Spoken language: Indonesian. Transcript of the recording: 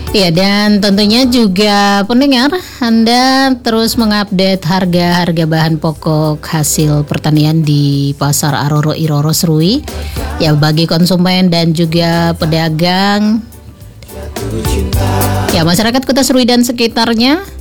Ya, dan tentunya juga pendengar, Anda terus mengupdate harga-harga bahan pokok hasil pertanian di Pasar Aroro Iroro Serui. Ya, bagi konsumen dan juga pedagang, ya masyarakat Kota Serui dan sekitarnya,